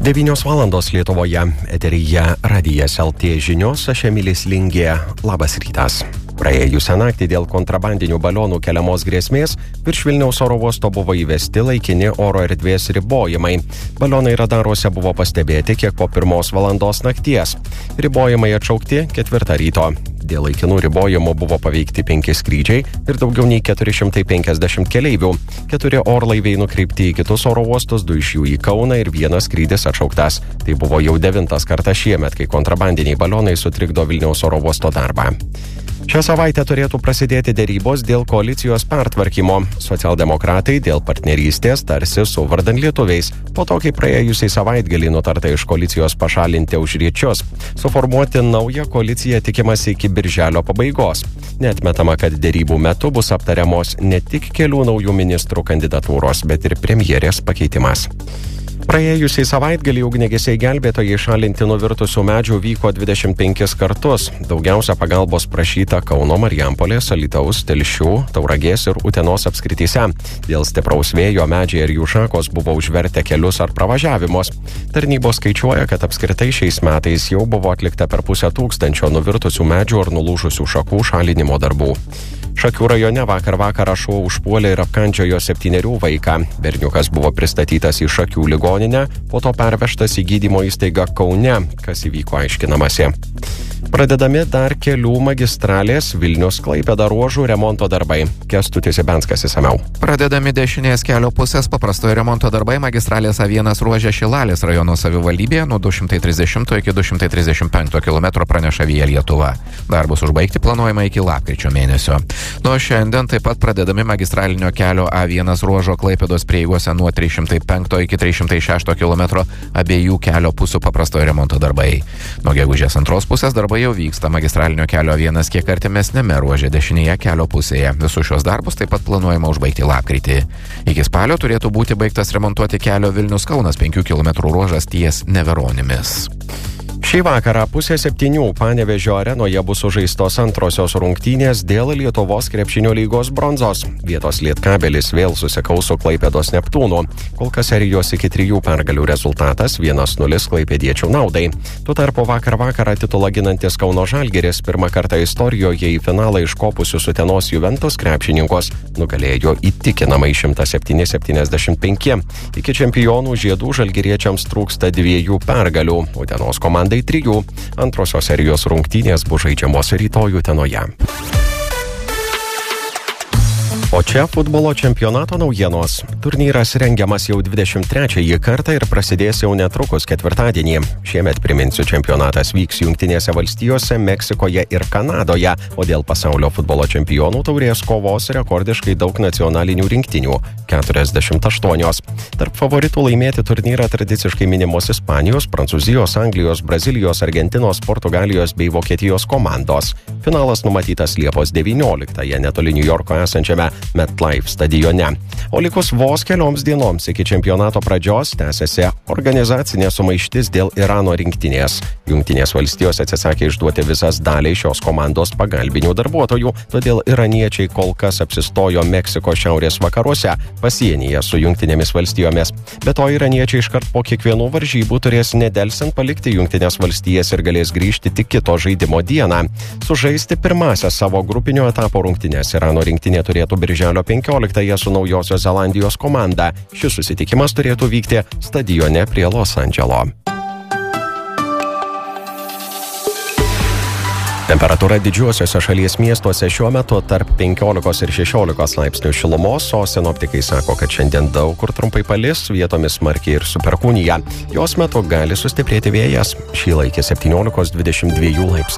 9 valandos Lietuvoje, eteryje Radijas LT žinios, aš Emilis Lingė. Labas rytas. Praėjusią naktį dėl kontrabandinių balionų keliamos grėsmės virš Vilniaus oro uosto buvo įvesti laikini oro erdvės ribojimai. Balionai radaruose buvo pastebėti kiek po 1 valandos nakties. Ribojimai atšaukti 4 ryto. Dėl laikinų ribojimų buvo paveikti 5 skrydžiai ir daugiau nei 450 keleivių. 4 orlaiviai nukreipti į kitus oro uostus, 2 iš jų į Kauną ir 1 skrydis atšauktas. Tai buvo jau 9 kartas šiemet, kai kontrabandiniai balionai sutrikdo Vilniaus oro uosto darbą. Šią savaitę turėtų prasidėti dėrybos dėl koalicijos pertvarkymo. Socialdemokratai dėl partnerystės tarsi su vardan lietuviais, po to, kai praėjusiai savaitgalį nutarta iš koalicijos pašalinti aušriečius. Suformuoti naują koaliciją tikimasi iki birželio pabaigos. Neatmetama, kad dėrybų metu bus aptariamos ne tik kelių naujų ministrų kandidatūros, bet ir premjerės pakeitimas. Praėjusiai savaitgalį ugniagesiai gelbėtojai šalinti nuvirtusių medžių vyko 25 kartus. Daugiausia pagalbos prašyta Kauno, Marijampolės, Alytaus, Telšių, Tauragės ir Utenos apskrityse. Dėl stipraus vėjo medžiai ir jų šakos buvo užvertę kelius ar pravažiavimus. Tarnybos skaičiuoja, kad apskritai šiais metais jau buvo atlikta per 500 nuvirtusių medžių ar nulūžusių šakų šalinimo darbų. Šakių rajone vakarą šuo užpuolė ir apkandžiojo 7 vaiką. Berniukas buvo pristatytas į Šakių ligoninę, po to pervežtas į gydymo įstaigą Kaune, kas įvyko aiškinamasi. Pradedami dar kelių magistralės Vilnius-Klaipėda ruožų remonto darbai. Kęstutis Ibenskas išsamiau. Pradedami dešinės kelio pusės paprastojo remonto darbai magistralės A1 ruože Šilalės rajono savivaldybėje nuo 230 iki 235 km praneša Via Lietuva. Darbus užbaigti planuojama iki lapkričio mėnesio. Nuo šiandien taip pat pradedami magistralinio kelio A1 ruožo Klaipėdos prieigose nuo 305 iki 306 km abiejų kelio pusių paprastojo remonto darbai. Nuo gegužės 2 pusės darbai jau vyksta magistralinio kelio A1 kiek artimesnėme ruože dešinėje kelio pusėje. Visus šios darbus taip pat planuojama užbaigti lapkritį. Iki spalio turėtų būti baigtas remontuoti kelio Vilnius-Kaunas 5 km ruožas ties Neveronimis. Šį vakarą 6:30 Panevėžio arenoje bus sužaistos antrosios rungtynės dėl Lietuvos krepšinio lygos bronzos. Vietos Lietkabelis vėl susikaus su Klaipėdos Neptūnu. Kol kas serijos iki 3 pergalių rezultatas 1-0 klaipėdiečių naudai. Tuo tarpu vakarą titulą ginantis Kauno Žalgiris pirmą kartą istorijoje į finalą iškopusius Utenos Juventus krepšininkus nugalėjo įtikinamai 107-75. Iki čempionų žiedų žalgiriečiams trūksta 2 pergalių. Utenos komandai 3. Antrosios serijos rungtynės bus žaidžiamos rytoj Utenoje. O čia futbolo čempionato naujienos. Turnyras rengiamas jau 23 kartą ir prasidės jau netrukus ketvirtadienį. Šiemet, priminsiu, čempionatas vyks Jungtinėse valstijose, Meksikoje ir Kanadoje, o dėl pasaulio futbolo čempionų taurės kovos rekordiškai daug nacionalinių rinktinių – 48. Tarp favoritų laimėti turnyrą tradiciškai minimos Ispanijos, Prancūzijos, Anglijos, Brazilijos, Argentinos, Portugalijos bei Vokietijos komandos. Finalas numatytas Liepos 19-ąją netoli Niujorko esančiame MetLife stadione. O likus vos kelioms dienoms iki čempionato pradžios tęsiasi organizacinė sumaištis dėl Irano rinktinės. Jungtinės valstijos atsisakė išduoti visas daliai šios komandos pagalbinių darbuotojų, todėl iraniečiai kol kas apsistojo Meksikos šiaurės vakaruose, pasienyje su Jungtinėmis valstijomis. Be to, iraniečiai iškart po kiekvienų varžybų turės nedelsiant palikti Jungtinės valstijas ir galės grįžti tik kito žaidimo dieną. Sužaisti pirmąsias savo grupinio etapo rungtynes Irano rinktinė turėtų birželio 15-ąją su Naujosios Zelandijos komanda. Šis susitikimas turėtų vykti stadione prie Los Andželo. Temperatūra didžiuosiuose šalies miestuose šiuo metu tarp 15 ir 16 laipsnių šilumos, o sinoptikai sako, kad šiandien daug kur trumpai palis, vietomis smarkiai ir su perkūnija. Jos metu gali sustiprėti vėjas, šįla iki 17-22 laipsnių.